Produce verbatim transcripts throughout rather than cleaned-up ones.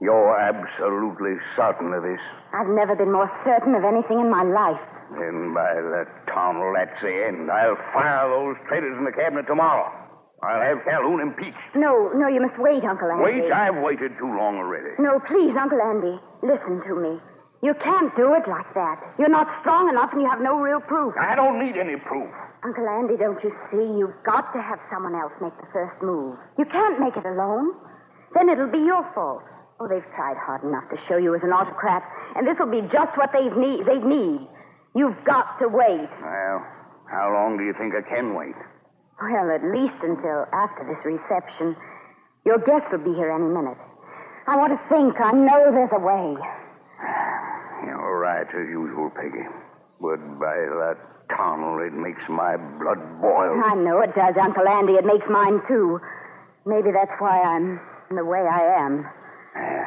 You're absolutely certain of this? I've never been more certain of anything in my life. Then by the tunnel, that's the end. I'll fire those traitors in the cabinet tomorrow. I'll have Calhoun impeached. No, no, you must wait, Uncle Andy. Wait? I've waited too long already. No, please, Uncle Andy, listen to me. You can't do it like that. You're not strong enough and you have no real proof. I don't need any proof. Uncle Andy, don't you see? You've got to have someone else make the first move. You can't make it alone. Then it'll be your fault. Oh, they've tried hard enough to show you as an autocrat, and this will be just what they've need. They need. You've got to wait. Well, how long do you think I can wait? Well, at least until after this reception. Your guests will be here any minute. I want to think. I know there's a way. You're right, as usual, Peggy. But by that tunnel, it makes my blood boil. I know it does, Uncle Andy. It makes mine, too. Maybe that's why I'm the way I am. Yeah.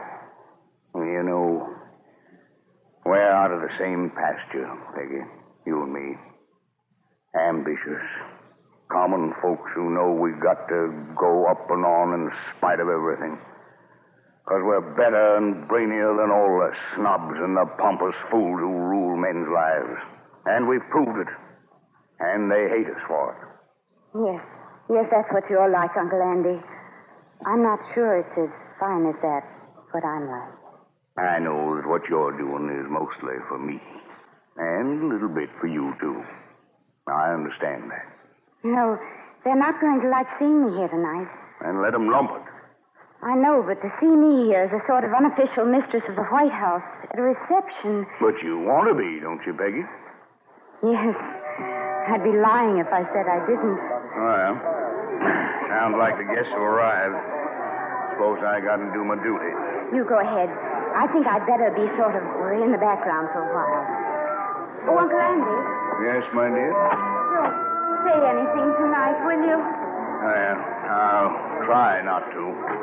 You know, we're out of the same pasture, Peggy. You and me. Ambitious. Common folks who know we've got to go up and on in spite of everything. Because we're better and brainier than all the snobs and the pompous fools who rule men's lives. And we've proved it. And they hate us for it. Yes. Yes, that's what you're like, Uncle Andy. I'm not sure it's as fine as that, what I'm like. I know that what you're doing is mostly for me. And a little bit for you, too. I understand that. No, they're not going to like seeing me here tonight. And let them lump it. I know, but to see me here as a sort of unofficial mistress of the White House at a reception... But you want to be, don't you, Peggy? Yes. I'd be lying if I said I didn't. Well, sounds like the guests have arrived. Suppose I got to do my duty. You go ahead. I think I'd better be sort of in the background for a while. Oh, Uncle Andy. Yes, my dear? Don't say anything tonight, will you? Well, I'll try not to.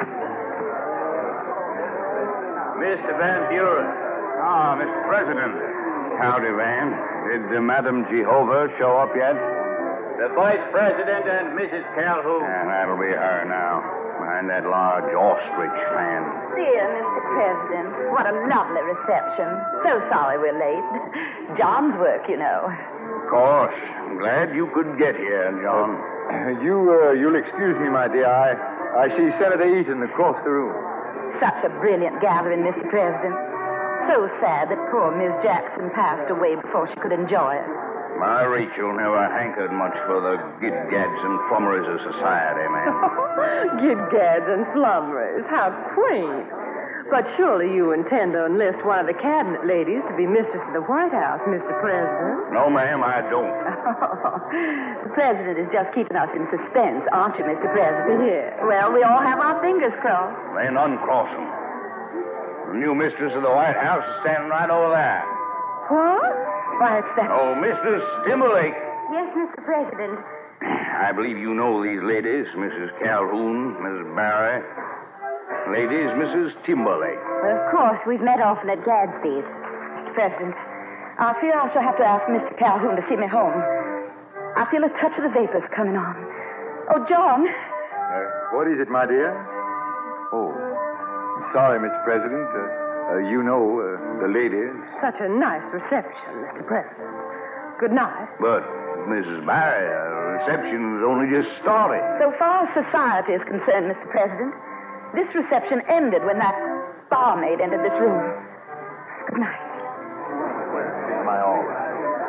Mister Van Buren. Ah, Mister President. Howdy, Van. Did uh, Madame Jehovah show up yet? The Vice President and Missus Calhoun. And that'll be her now, behind that large ostrich fan. Dear Mister President, what a lovely reception. So sorry we're late. John's work, you know. Of course. I'm glad you could get here, John. Uh, you, uh, you'll excuse me, my dear. I, I see Senator Eaton across the room. Such a brilliant gathering, Mister President. So sad that poor Miss Jackson passed away before she could enjoy it. My Rachel never hankered much for the gid-gads and flummeries of society, man. Gid-gads and flummeries. How quaint. But surely you intend to enlist one of the cabinet ladies to be mistress of the White House, Mister President. No, ma'am, I don't. The President is just keeping us in suspense, aren't you, Mister President? Yes. Well, we all have our fingers crossed. Then uncross them. The new mistress of the White House is standing right over there. What? Why, it's that... Oh, Missus Timberlake. Yes, Mister President. I believe you know these ladies, Missus Calhoun, Missus Barry. Ladies, Missus Timberlake. Well, of course, we've met often at Gadsby's. Mister President, I fear I shall have to ask Mister Calhoun to see me home. I feel a touch of the vapors coming on. Oh, John. Uh, what is it, my dear? Oh, sorry, Mister President. Uh, uh, you know, uh, the ladies. Such a nice reception, Mister President. Good night. But, Missus Barry, the reception's only just started. So far as society is concerned, Mister President, this reception ended when that barmaid entered this room. Good night. Well, my all right.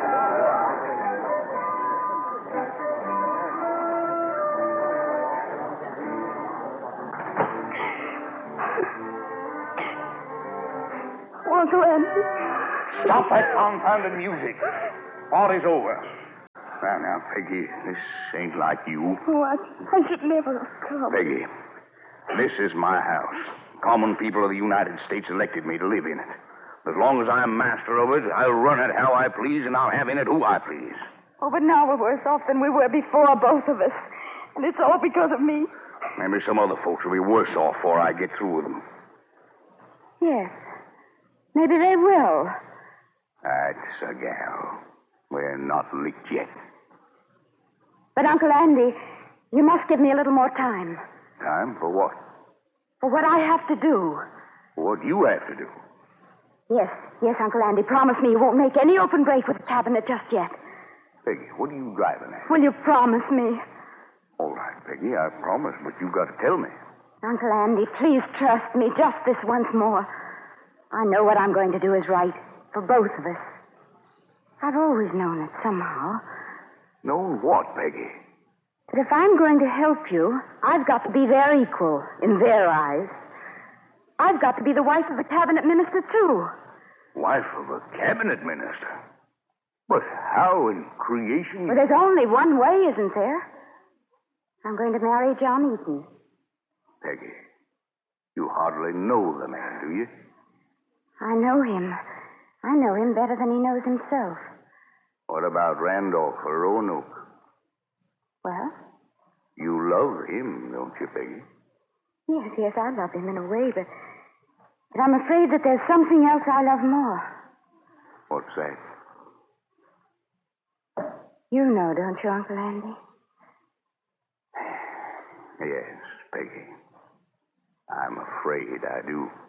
Uncle Andy. Stop that confounded music. Party's over. Now, now, Peggy, this ain't like you. Oh, I, I should never have come. Peggy, this is my house. Common people of the United States elected me to live in it. As long as I'm master of it, I'll run it how I please, and I'll have in it who I please. Oh, but now we're worse off than we were before, both of us. And it's all because of me. Maybe some other folks will be worse off before I get through with them. Yes. Maybe they will. That's a gal. We're not licked yet. But, Uncle Andy, you must give me a little more time. Time for what? For what I have to do. What you have to do. Yes, yes, Uncle Andy. Promise me you won't make any open break with the cabinet just yet. Peggy, what are you driving at? Will you promise me? All right, Peggy, I promise, but you've got to tell me. Uncle Andy, please trust me just this once more. I know what I'm going to do is right for both of us. I've always known it somehow. Known what, Peggy? That if I'm going to help you, I've got to be their equal in their eyes. I've got to be the wife of a cabinet minister, too. Wife of a cabinet minister? But how in creation... Well, there's only one way, isn't there? I'm going to marry John Eaton. Peggy, you hardly know the man, do you? I know him. I know him better than he knows himself. What about Randolph or Roanoke? Well? You love him, don't you, Peggy? Yes, yes, I love him in a way, but, but I'm afraid that there's something else I love more. What's that? You know, don't you, Uncle Andy? Yes, Peggy. I'm afraid I do.